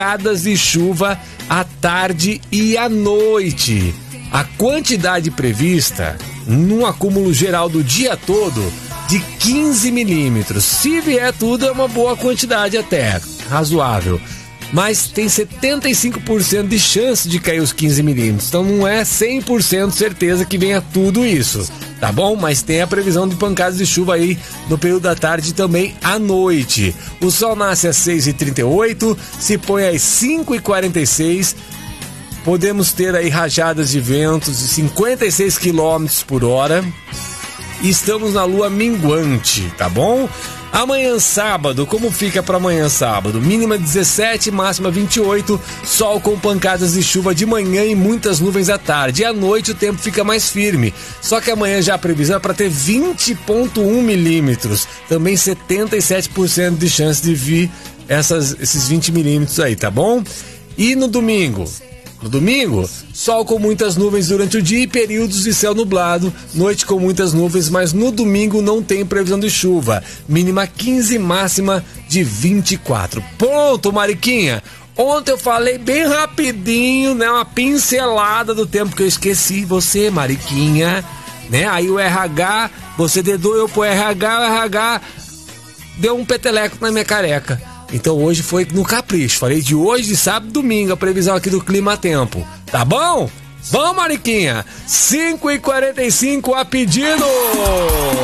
pancadas de chuva à tarde e à noite. A quantidade prevista, num acúmulo geral do dia todo, de 15 milímetros. Se vier tudo, é uma boa quantidade até, razoável. Mas tem 75% de chance de cair os 15 milímetros. Então não é 100% certeza que venha tudo isso, tá bom? Mas tem a previsão de pancadas de chuva aí no período da tarde e também à noite. O sol nasce às 6h38, se põe às 5h46. Podemos ter aí rajadas de ventos de 56 km por hora. E estamos na lua minguante, tá bom? Amanhã sábado, como fica para amanhã sábado? Mínima 17, máxima 28, sol com pancadas de chuva de manhã e muitas nuvens à tarde. E à noite o tempo fica mais firme. Só que amanhã já a previsão é para ter 20,1 milímetros. Também 77% de chance de vir esses 20 milímetros aí, tá bom? E no domingo? No domingo, sol com muitas nuvens durante o dia e períodos de céu nublado, noite com muitas nuvens, mas no domingo não tem previsão de chuva. Mínima 15, máxima de 24. Pronto, Mariquinha! Ontem eu falei bem rapidinho, né? Uma pincelada do tempo que eu esqueci. Você, Mariquinha, né? Aí o RH, você dedou eu pro RH, o RH deu um peteleco na minha careca. Então hoje foi no capricho. Falei de hoje, de sábado e domingo, a previsão aqui do Clima Tempo. Tá bom? Vamos, Mariquinha! 5h45 a pedido!